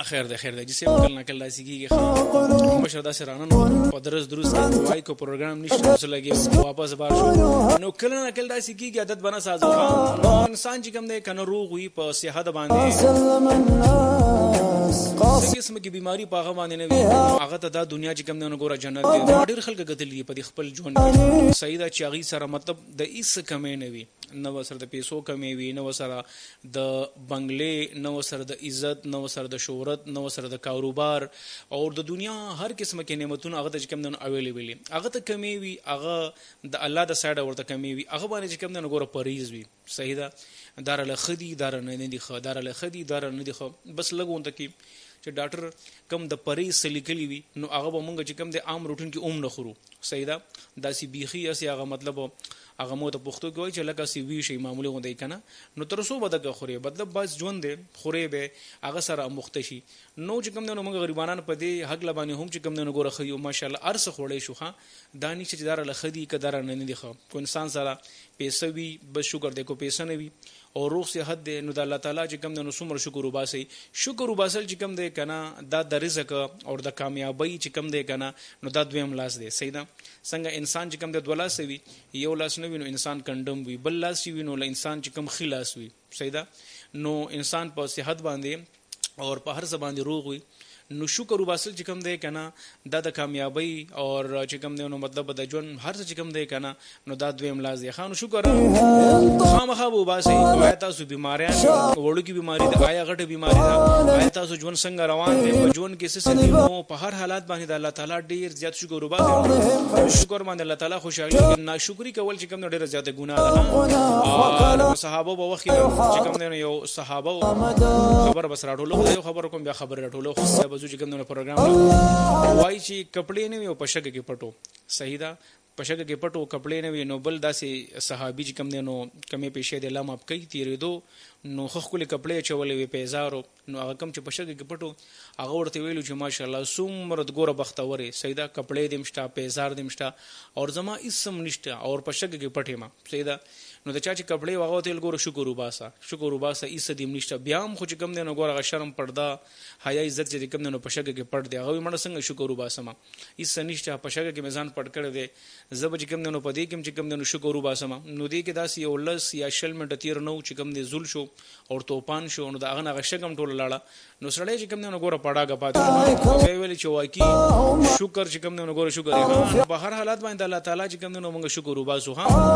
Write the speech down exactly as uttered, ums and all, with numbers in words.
خیر ده خیر ده جسه کل نه کل داسې کیږي خو مشر داسې رانه په درس دروس وای کو پروګرام نشته څه لګي واپس بار شو نو کل نه کل داسې کیږي عادت بنا سازو نو انسان چې کوم ده کنه روغ وي په صحت باندې څه قسم کی بیماری په هغه باندې نه وي هغه ته د دنیا چې کوم نه ګوره جنت دی ډېر خلک غتلې په خپل ژوند صحیح دا چې هغه سره مطلب د ایس کمې نه وي نو سره د پیسو کمې وي نو سره د بنگلې نو سره د عزت نو سره د شهرت نو سره د کاروبار او د دنیا هر قسمه کې نعمتونه هغه ته کوم نه اویلیبل هغه ته کمې وي هغه د الله د سایډ ورته کمې وي هغه باندې چې کوم نه ګوره پریز وي صحیح دا دار له خدي دار نه دي خو دار له خدي دار نه دي خو بس لګون ته کې چې ډاکټر کم د پریز سلیکلی وي نو هغه به مونږ چې کم د عام روټین کې اوم نه خورو صحیح دا داسې بیخي اسی هغه مطلب هغه مو ته پښتو کې وای چې لکه سی وی شي معمولی غوندي کنه نو تر څو بده خوري مطلب بس ژوند دی خوري به هغه سره مختشي نو چې کوم نه موږ غریبانان په دې حق لبانې هم چې کوم نه ګوره خيو ماشاءالله ارس خوري شو ها دانی چې دار لخدي کدار نه نه دي خو کو انسان سره پیسې وي بس شکر دې کو پیسې نه وي او روح صحت دې نو د الله تعالی چې کوم نه سمر شکر وباسي شکر وباسل چې کوم دې کنه دا د رزق او د کامیابی چې کوم دې کنه نو دا دویم لاس دی صحیح ده څنګه انسان چې کوم د دولاس وي یو لاس نه وي نو انسان کندم وي بل لاس وي نو انسان چې کوم خلاص وي صحیح ده نو انسان په صحت باندې او په هر څه باندې روغ وي نو شکر وباسل چې کوم دی کنه دا د کامیابی او چې کوم دی نو مطلب د ژوند هر څه چې کوم دی کنه نو دا دویم لاس دی خانو شکر خامخا وباسي آیا تاسو بیماریان وړو کی بیماری ده آیا غټه بیماری ده آیا تاسو ژوند څنګه روان دی په ژوند کې څه دي نو په هر حالات باندې د الله تعالی ډیر زیات شکر وباسي شکر باندې الله تعالی خوشالي ناشکری کول چې کوم ډیر زیات ګناه ده او صحابه په وخت چې کوم دی یو صحابه خبر بس راټولو یو خبر کوم بیا خبر راټولو بزو چې کوم نو پروګرام وای چې کپڑے نه وي او پشک کې پټو صحیح دا پشک کې پټو کپڑے نه وي نو بل داسې صحابي چې کوم نو کمې پېښې د لام اپ کوي تیرې دو نو خو خپل کپڑے چولې وي پیزارو نو هغه کم چې پشک کې پټو هغه ورته ویلو چې ماشاءالله سومره د ګوره بختوري صحیح دا کپڑے دې مشتا پیزار دې مشتا او زما اسم نشته او پشک کې پټې ما صحیح دا نو د چا چې کپڑے واغو تل ګوره شکر وباسا شکر وباسا ایس دې نشته بیا هم خو چې کم نه ګوره شرم پردا حیا عزت چې کم نه پشک کې پټ دی هغه مړ څنګه شکر وباسما ایس نشته پشک کې میزان پټ کړی دی زب چې کم نه پدې کې چې کم نه شکر وباسما نو دې کې داس یو لس یا شل منټ تیر نو چې کم نه زول شو او توپان شو نو دا هغه غشکم ټول لاړه نو سړی چې کم نه ګوره پړاګه پاتې ویل چې واکي شکر چې کم نه ګوره شکر په هر حالت باندې الله تعالی چې کم نه موږ شکر وباسو ها